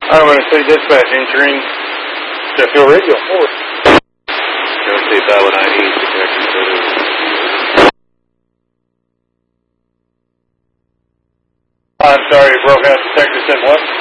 I'm going to say dispatch entering Sheffield Radio. Over. State Battle 90, protection photos. I'm sorry, you broke out. Detective said what?